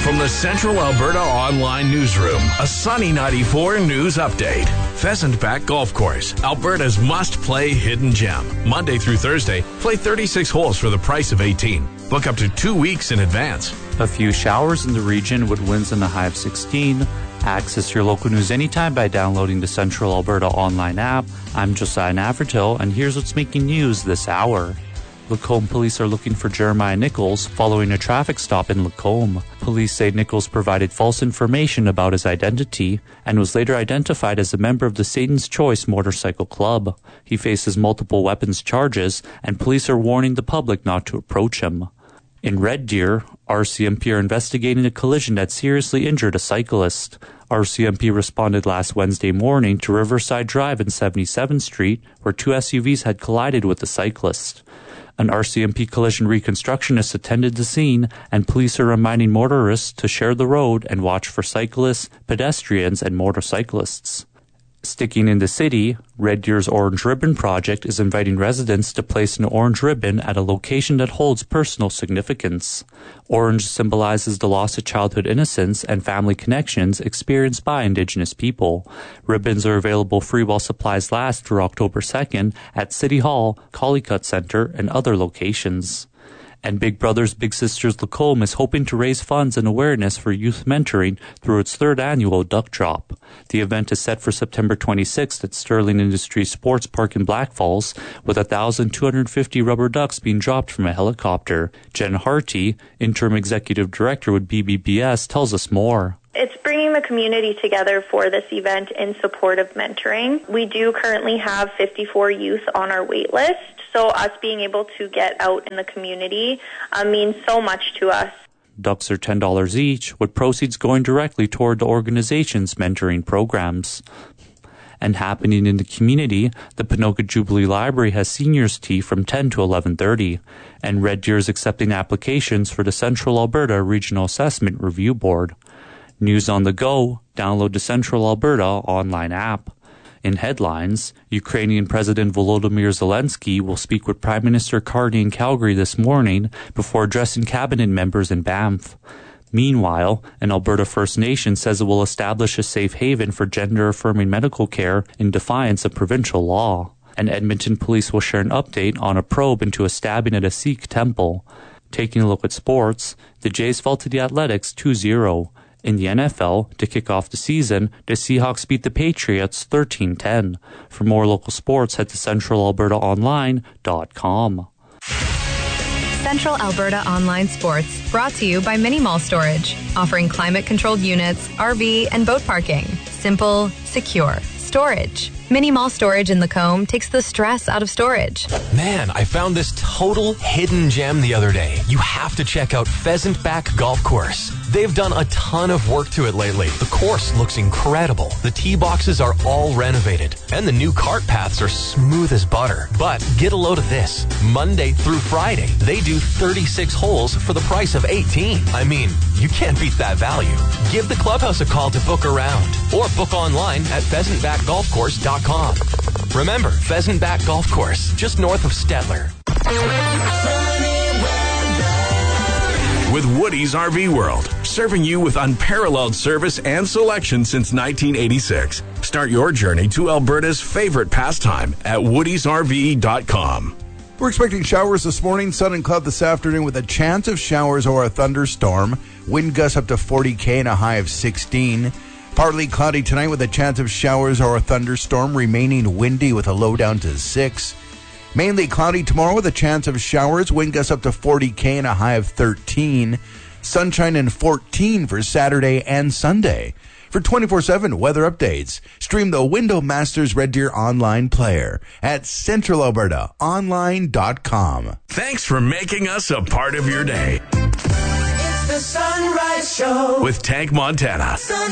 From the Central Alberta Online Newsroom, a Sunny 94 news update. Pheasant Back Golf Course, Alberta's must-play hidden gem. Monday through Thursday, play 36 holes for the price of 18. Book up to 2 weeks in advance. A few showers in the region with winds in the high of 16. Access your local news anytime by downloading the Central Alberta Online app. I'm Josiah Navratil, and here's what's making news this hour. Lacombe police are looking for Jeremiah Nichols following a traffic stop in Lacombe. Police say Nichols provided false information about his identity and was later identified as a member of the Satan's Choice Motorcycle Club. He faces multiple weapons charges, and police are warning the public not to approach him. In Red Deer, RCMP are investigating a collision that seriously injured a cyclist. RCMP responded last Wednesday morning to Riverside Drive and 77th Street, where two SUVs had collided with the cyclist. An RCMP collision reconstructionist attended the scene, and police are reminding motorists to share the road and watch for cyclists, pedestrians, and motorcyclists. Sticking in the city, Red Deer's Orange Ribbon Project is inviting residents to place an orange ribbon at a location that holds personal significance. Orange symbolizes the loss of childhood innocence and family connections experienced by Indigenous people. Ribbons are available free while supplies last through October 2nd at City Hall, Collicutt Centre, and other locations. And Big Brothers Big Sisters Lacombe is hoping to raise funds and awareness for youth mentoring through its third annual Duck Drop. The event is set for September 26th at Sterling Industries Sports Park in Black Falls, with 1,250 rubber ducks being dropped from a helicopter. Jen Harty, Interim Executive Director with BBBS, tells us more. It's bringing the community together for this event in support of mentoring. We do currently have 54 youth on our wait list, so us being able to get out in the community means so much to us. Ducks are $10 each, with proceeds going directly toward the organization's mentoring programs. And happening in the community, the Ponoka Jubilee Library has seniors tea from 10 to 11:30, and Red Deer is accepting applications for the Central Alberta Regional Assessment Review Board. News on the go, download the Central Alberta online app. In headlines, Ukrainian President Volodymyr Zelensky will speak with Prime Minister Carney in Calgary this morning before addressing cabinet members in Banff. Meanwhile, an Alberta First Nation says it will establish a safe haven for gender-affirming medical care in defiance of provincial law. And Edmonton police will share an update on a probe into a stabbing at a Sikh temple. Taking a look at sports, the Jays fell to the Athletics 2-0. In the NFL, to kick off the season, the Seahawks beat the Patriots 13-10. For more local sports, head to centralalbertaonline.com. Central Alberta Online Sports, brought to you by Mini Mall Storage, offering climate-controlled units, RV, and boat parking. Simple, secure storage. Mini Mall Storage in Lacombe takes the stress out of storage. Man, I found this total hidden gem the other day. You have to check out Pheasant Back Golf Course. They've done a ton of work to it lately. The course looks incredible. The tee boxes are all renovated, and the new cart paths are smooth as butter. But get a load of this. Monday through Friday, they do 36 holes for the price of 18. I mean, you can't beat that value. Give the clubhouse a call to book around, or book online at pheasantbackgolfcourse.com. Remember, Pheasant Back Golf Course, just north of Stettler. With Woody's RV World, serving you with unparalleled service and selection since 1986. Start your journey to Alberta's favorite pastime at woodysrv.com. We're expecting showers this morning, sun and cloud this afternoon with a chance of showers or a thunderstorm. Wind gusts up to 40 km and a high of 16. Partly cloudy tonight with a chance of showers or a thunderstorm, remaining windy with a low down to 6. Mainly cloudy tomorrow with a chance of showers, wind gusts up to 40 km and a high of 13. Sunshine and 14 for Saturday and Sunday. For 24/7 weather updates, stream the Window Masters Red Deer online player at centralalbertaonline.com. Thanks for making us a part of your day. It's the Sunrise Show with Tank Montana.